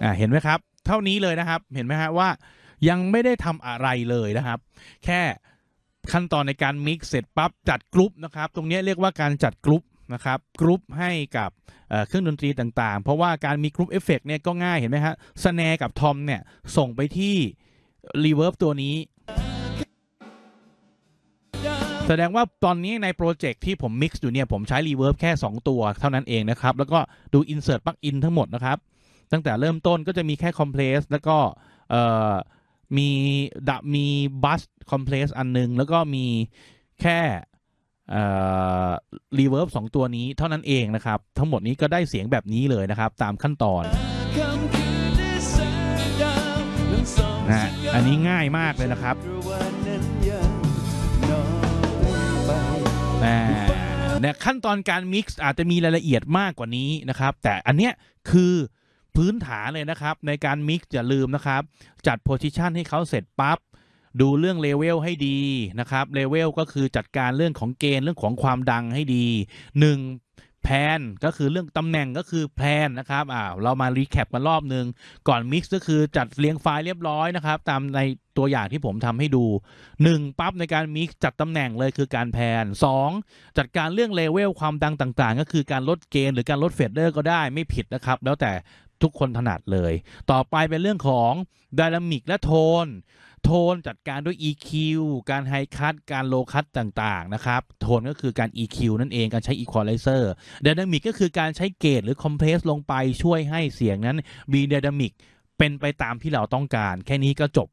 เห็นไหมครับเท่านี้เลยนะครับเห็นไหมฮะว่ายังไม่ได้ทำอะไรเลยนะครับแค่ขั้นตอนในการมิกซ์เสร็จปั๊บจัดกรุ๊ปนะครับตรงนี้เรียกว่าการจัดกรุ๊ปนะครับกรุ๊ปให้กับเครื่องดนตรีต่างๆเพราะว่าการมีกรุ๊ปเอฟเฟกต์เนี่ยก็ง่ายเห็นไหมฮะสแนร์กับทอมเนี่ยส่งไปที่รีเวิร์บตัวนี้แสดงว่าตอนนี้ในโปรเจกต์ที่ผมมิกซ์อยู่เนี่ยผมใช้รีเวิร์บแค่2ตัวเท่านั้นเองนะครับแล้วก็ดู insert plug in ทั้งหมดนะครับตั้งแต่เริ่มต้นก็จะมีแค่ compress แล้วก็มีบัสคอมเพลสอันนึงแล้วก็มีแค่รีเวิร์บ2ตัวนี้เท่านั้นเองนะครับทั้งหมดนี้ก็ได้เสียงแบบนี้เลยนะครับตามขั้นตอนนะอันนี้ง่ายมากเลยนะครับเนี่ยขั้นตอนการมิกซ์อาจจะมีรายละเอียดมากกว่านี้นะครับแต่อันเนี้ยคือพื้นฐานเลยนะครับในการมิกซ์อย่าลืมนะครับจัดโพซิชันให้เขาเสร็จปั๊บดูเรื่องเลเวลให้ดีนะครับเลเวลก็คือจัดการเรื่องของเกณฑ์เรื่องของความดังให้ดี1แพนก็คือเรื่องตำแหน่งก็คือแพนนะครับเรามารีแคปกันรอบนึงก่อนมิกซ์ก็คือจัดเรียงไฟล์เรียบร้อยนะครับตามในตัวอย่างที่ผมทำให้ดู1ปั๊บในการมิกซ์จัดตำแหน่งเลยคือการแพน2จัดการเรื่องเลเวลความดังต่างๆก็คือการลดเกณฑ์หรือการลดเฟดเดอร์ก็ได้ไม่ผิดนะครับแล้วแต่ทุกคนถนัดเลยต่อไปเป็นเรื่องของไดนามิกและโทนจัดการด้วย EQ การไฮคัทการโลคัทต่างๆนะครับโทนก็คือการ EQ นั่นเองการใช้ Equalizer ไดนามิกก็คือการใช้เกจหรือคอมเพรสลงไปช่วยให้เสียงนั้นมีไดนามิกเป็นไปตามที่เราต้องการแค่นี้ก็จบ